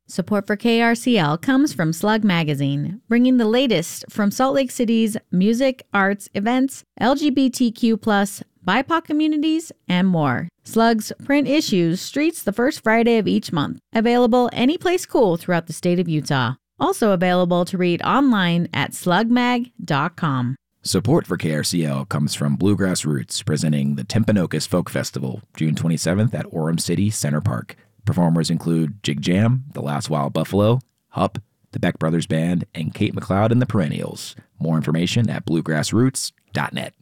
Support for KRCL comes from Slug Magazine, bringing the latest from Salt Lake City's music, arts, events, LGBTQ+, BIPOC communities, and more. Slug's print issues streets the first Friday of each month. Available any place cool throughout the state of Utah. Also available to read online at slugmag.com. Support for KRCL comes from Bluegrass Roots, presenting the Timpanogos Folk Festival, June 27th at Orem City Center Park. Performers include Jig Jam, The Last Wild Buffalo, Hup, the Beck Brothers Band, and Kate McLeod and the Perennials. More information at bluegrassroots.net.